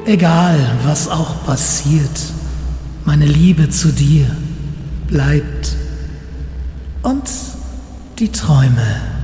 Egal, was auch passiert, meine Liebe zu dir bleibt. Und die Träume